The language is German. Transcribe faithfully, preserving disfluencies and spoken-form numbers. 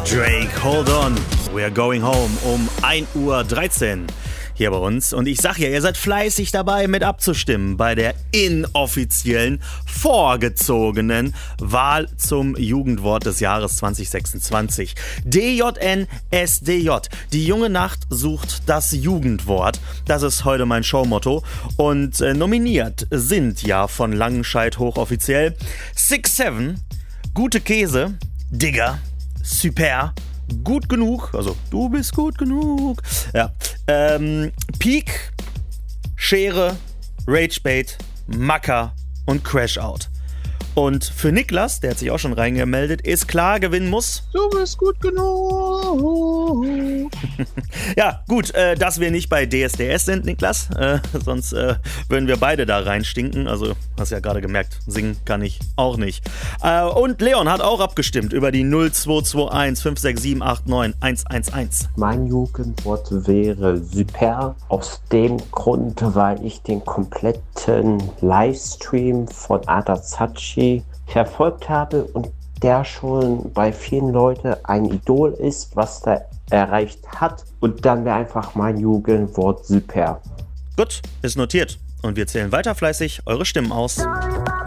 Drake, hold on, we're going home um ein Uhr dreizehn hier bei uns. Und ich sag ja, ihr seid fleißig dabei mit abzustimmen bei der inoffiziellen, vorgezogenen Wahl zum Jugendwort des Jahres zwanzig sechsundzwanzig. D J N S D J. Die junge Nacht sucht das Jugendwort. Das ist heute mein Showmotto. Und äh, nominiert sind ja von Langenscheidt hochoffiziell Six Seven, Gute Käse, Digger, Super, Gut genug, also du bist gut genug. Ja. Ähm, Peak, Schere, Ragebait, Macker und Crashout. Und für Niklas, der hat sich auch schon reingemeldet, ist klar, gewinnen muss. Du bist gut genug. Ja, gut, äh, dass wir nicht bei D S D S sind, Niklas. Äh, sonst äh, würden wir beide da reinstinken. Also, hast ja gerade gemerkt, singen kann ich auch nicht. Äh, und Leon hat auch abgestimmt über die null zwei zwei eins fünf sechs sieben acht neun eins eins eins. Mein Jugendwort wäre Super. Aus dem Grund, weil ich den kompletten Livestream von Adazachi verfolgt habe und der schon bei vielen Leuten ein Idol ist, was der erreicht hat. Und dann wäre einfach mein Jugendwort Super. Gut, ist notiert. Und wir zählen weiter fleißig eure Stimmen aus.